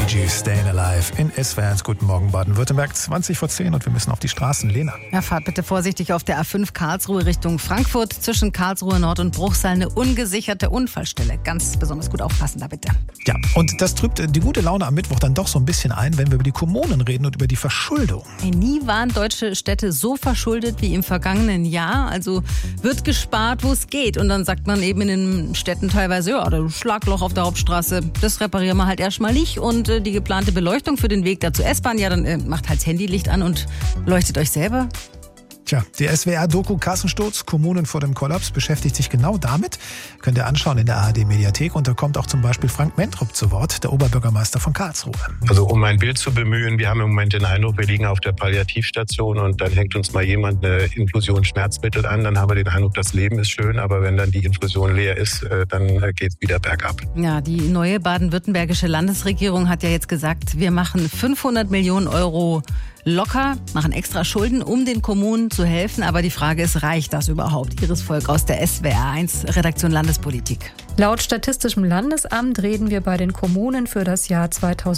Bee Gees, Stayin' Alive in SWR1. Guten Morgen Baden-Württemberg, 20:10 und wir müssen auf die Straßen. Lena. Ja, fahrt bitte vorsichtig auf der A5 Karlsruhe Richtung Frankfurt. Zwischen Karlsruhe Nord und Bruchsal eine ungesicherte Unfallstelle. Ganz besonders gut aufpassen da bitte. Ja, und das trübt die gute Laune am Mittwoch dann doch so ein bisschen ein, wenn wir über die Kommunen reden und über die Verschuldung. Nie waren deutsche Städte so verschuldet wie im vergangenen Jahr. Also wird gespart, wo es geht. Und dann sagt man eben in den Städten teilweise, ja, das Schlagloch auf der Hauptstraße, das reparieren wir halt erstmal nicht. Und die geplante Beleuchtung für den Weg da zur S-Bahn, ja, dann macht halt das Handylicht an und leuchtet euch selber. Tja, die SWR-Doku Kassensturz, Kommunen vor dem Kollaps beschäftigt sich genau damit. Könnt ihr anschauen in der ARD-Mediathek. Und da kommt auch zum Beispiel Frank Mentrup zu Wort, der Oberbürgermeister von Karlsruhe. Also um ein Bild zu bemühen, wir haben im Moment den Eindruck, wir liegen auf der Palliativstation und dann hängt uns mal jemand eine Infusion Schmerzmittel an. Dann haben wir den Eindruck, das Leben ist schön, aber wenn dann die Infusion leer ist, dann geht es wieder bergab. Ja, die neue baden-württembergische Landesregierung hat ja jetzt gesagt, wir machen 500 Millionen Euro locker, machen extra Schulden, um den Kommunen zu helfen. Aber die Frage ist, reicht das überhaupt? Iris Volk aus der SWR1 Redaktion Landespolitik. Laut Statistischem Landesamt reden wir bei den Kommunen für das Jahr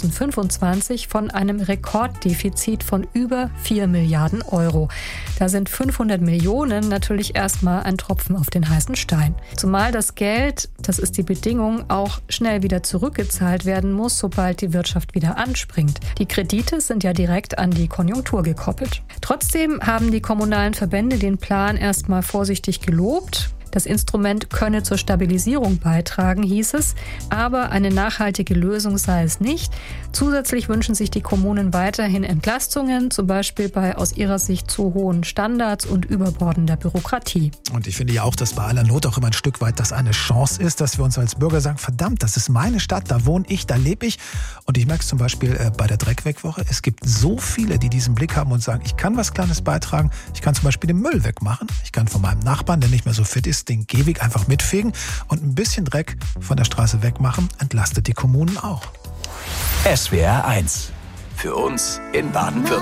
2025 von einem Rekorddefizit von über 4 Milliarden Euro. Da sind 500 Millionen natürlich erstmal ein Tropfen auf den heißen Stein. Zumal das Geld, das ist die Bedingung, auch schnell wieder zurückgezahlt werden muss, sobald die Wirtschaft wieder anspringt. Die Kredite sind ja direkt an die Konjunktur gekoppelt. Trotzdem haben die kommunalen Verbände den Plan erstmal vorsichtig gelobt. Das Instrument könne zur Stabilisierung beitragen, hieß es, aber eine nachhaltige Lösung sei es nicht. Zusätzlich wünschen sich die Kommunen weiterhin Entlastungen, zum Beispiel bei aus ihrer Sicht zu hohen Standards und überbordender Bürokratie. Und ich finde ja auch, dass bei aller Not auch immer ein Stück weit das eine Chance ist, dass wir uns als Bürger sagen, verdammt, das ist meine Stadt, da wohne ich, da lebe ich. Und ich merke es zum Beispiel bei der Dreckwegwoche. Es gibt so viele, die diesen Blick haben und sagen, ich kann was Kleines beitragen. Ich kann zum Beispiel den Müll wegmachen. Ich kann von meinem Nachbarn, der nicht mehr so fit ist, den Gehweg einfach mitfegen und ein bisschen Dreck von der Straße wegmachen, entlastet die Kommunen auch. SWR1. Für uns in Baden-Württemberg.